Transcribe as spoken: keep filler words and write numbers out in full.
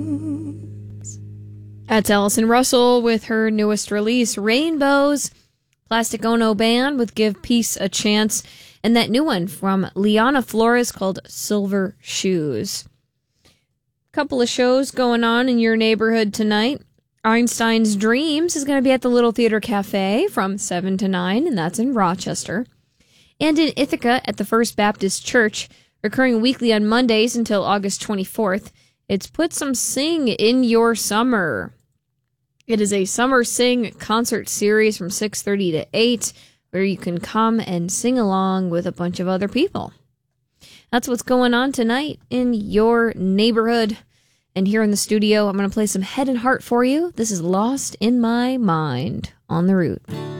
That's Allison Russell with her newest release, Rainbows. Plastic Ono Band with Give Peace a Chance. And that new one from Liana Flores called Silver Shoes. Couple of shows going on in your neighborhood tonight. Einstein's Dreams is going to be at the Little Theater Cafe from seven to nine, and that's in Rochester. And in Ithaca at the First Baptist Church, recurring weekly on Mondays until August twenty-fourth. It's Put Some Sing in Your Summer. It is a summer sing concert series from six thirty to eight, where you can come and sing along with a bunch of other people. That's what's going on tonight in your neighborhood. And here in the studio, I'm going to play some Head and Heart for you. This is Lost in My Mind on The Root.